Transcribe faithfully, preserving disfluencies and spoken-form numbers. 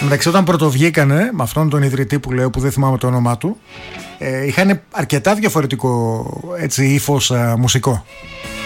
μεταξύ, όταν πρωτοβγήκανε με αυτόν τον ιδρυτή που λέω, που δεν θυμάμαι το όνομά του, ε, είχαν αρκετά διαφορετικό έτσι ύφος α, μουσικό.